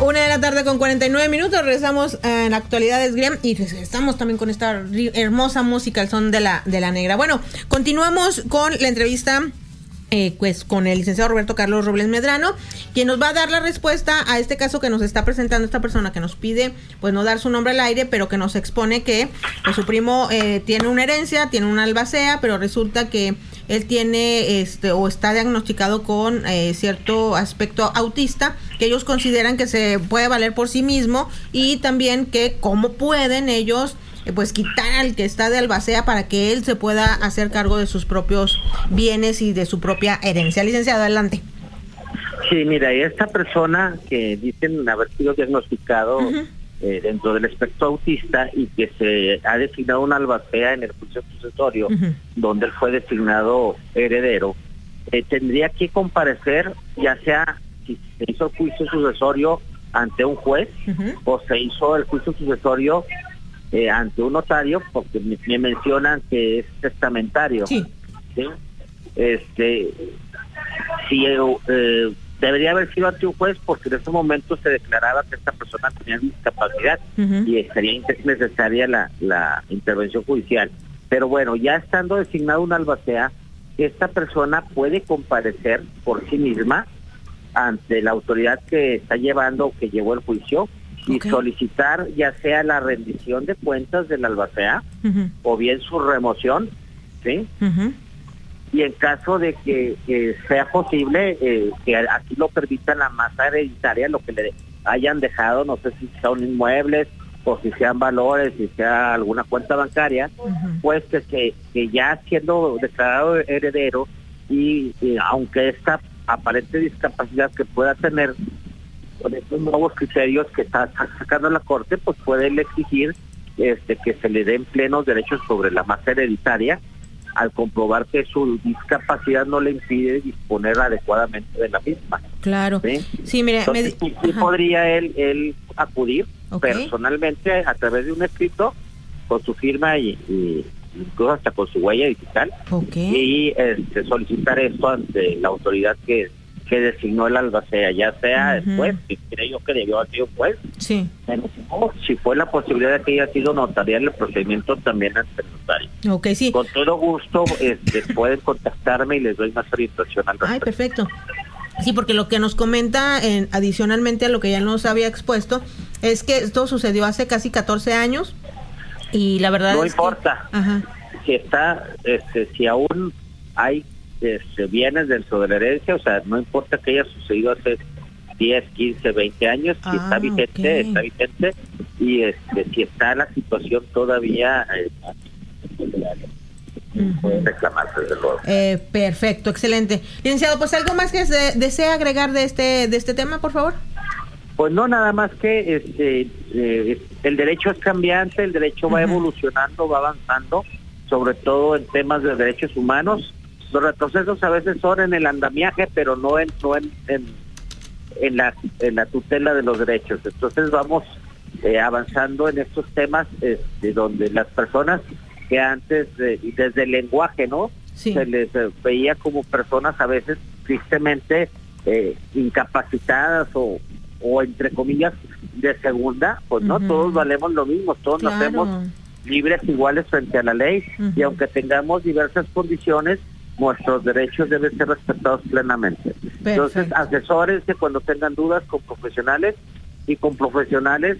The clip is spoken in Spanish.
1:49 a.m. Regresamos en Actualidades Grem y estamos también con esta hermosa música, el son de la negra. Bueno, continuamos con la entrevista pues con el licenciado Roberto Carlos Robles Medrano, quien nos va a dar la respuesta a este caso que nos está presentando esta persona que nos pide pues no dar su nombre al aire, pero que nos expone que pues, su primo tiene una herencia, tiene una albacea, pero resulta que él tiene o está diagnosticado con cierto aspecto autista, que ellos consideran que se puede valer por sí mismo, y también que cómo pueden ellos pues quitar al que está de albacea para que él se pueda hacer cargo de sus propios bienes y de su propia herencia. Licenciado, adelante. Sí, mira, esta persona que dicen haber sido diagnosticado dentro del espectro autista y que se ha designado una albacea en el juicio sucesorio, donde él fue designado heredero, tendría que comparecer, ya sea si se hizo el juicio sucesorio ante un juez o se hizo el juicio sucesorio ante un notario, porque me mencionan que es testamentario. Sí. ¿Sí? Debería haber sido ante un juez, porque en ese momento se declaraba que esta persona tenía discapacidad y sería necesaria la intervención judicial. Pero bueno, ya estando designado un albacea, esta persona puede comparecer por sí misma ante la autoridad que está llevando o que llevó el juicio y solicitar ya sea la rendición de cuentas del albacea o bien su remoción, ¿sí? Y en caso de que sea posible, que aquí lo permita la masa hereditaria, lo que le hayan dejado, no sé si son inmuebles o si sean valores, si sea alguna cuenta bancaria, pues que ya siendo declarado heredero y aunque esta aparente discapacidad que pueda tener, con estos nuevos criterios que está sacando la Corte, pues puede exigir que se le den plenos derechos sobre la masa hereditaria, al comprobar que su discapacidad no le impide disponer adecuadamente de la misma. Claro. Sí, mire, entonces, sí podría él acudir personalmente a través de un escrito con su firma y incluso hasta con su huella digital y solicitar esto ante la autoridad que designó el albacea, ya sea el juez, que creo yo que debió haber sido juez, o si fue la posibilidad de que haya sido notarial el procedimiento, también ante el notario. Sí. Con todo gusto pueden contactarme y les doy más orientación al respecto. Ay, perfecto. Sí, porque lo que nos comenta adicionalmente a lo que ya nos había expuesto es que esto sucedió hace casi 14 años y la verdad no es importa si está si aún hay bienes dentro de la herencia, o sea, no importa que haya sucedido hace 10, 15, 20 años, si está vigente, está vigente, y si está la situación todavía pueden reclamar desde luego. Perfecto, excelente. Licenciado, pues algo más que desea agregar de este tema, por favor. Pues no, nada más que el derecho es cambiante, el derecho va evolucionando, va avanzando, sobre todo en temas de derechos humanos. Los retrocesos a veces son en el andamiaje, pero no en la tutela de los derechos. Entonces vamos avanzando en estos temas de donde las personas que antes, desde el lenguaje, ¿no? Se les veía como personas a veces tristemente incapacitadas o entre comillas de segunda, pues no, todos valemos lo mismo, todos nacemos libres, iguales frente a la ley, y aunque tengamos diversas condiciones, nuestros derechos deben ser respetados plenamente. Perfecto. Entonces, asesórense cuando tengan dudas con profesionales, y con profesionales